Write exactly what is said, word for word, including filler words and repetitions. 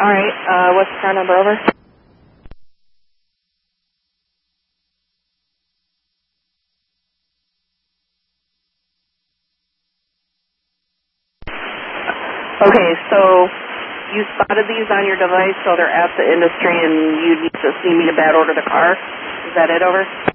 All right, uh, what's the car number, over? Okay, so you spotted these on your device, so they're at the industry, and you need to see me to bad order the car. Is that it, over?